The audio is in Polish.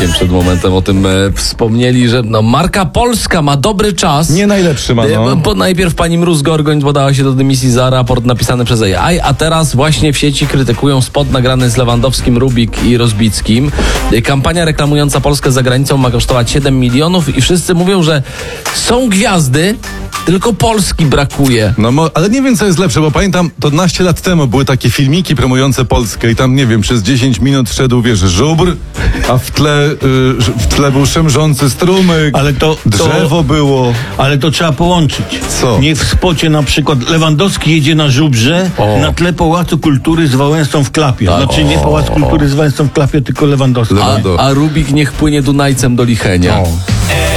właśnie przed momentem o tym wspomnieli, że marka polska ma dobry czas. Nie najlepszy ma, no. Bo najpierw pani Mróz-Gorgoń podała się do dymisji za raport napisany przez AI, a teraz właśnie w sieci krytykują spot nagrany z Lewandowskim, Rubik i Rozbickim. Kampania reklamująca Polskę za granicą ma kosztować 7 milionów i wszyscy mówią, że są gwiazdy, tylko Polski brakuje. No, ale nie wiem, co jest lepsze, bo pamiętam, to 12 lat temu były takie filmiki promujące Polskę i tam, nie wiem, przez 10 minut szedł, wiesz, żubr, a w tle był szemrzący strumyk, drzewo było. Ale to trzeba połączyć. Co? Niech w spocie na przykład Lewandowski jedzie na żubrze, na tle Pałacu Kultury z Wałęsą w klapie. Znaczy nie Pałac Kultury z Wałęsą w klapie, tylko Lewandowski. A Rubik niech płynie Dunajcem do Lichenia.